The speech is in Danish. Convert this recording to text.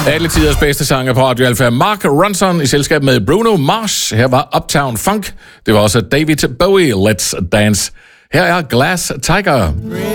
Alle tiders bedste sanger på Radio Alfa. Mark Ronson i selskab med Bruno Mars. Her var Uptown Funk. Det var også David Bowie, Let's Dance. Her er Glass Tiger.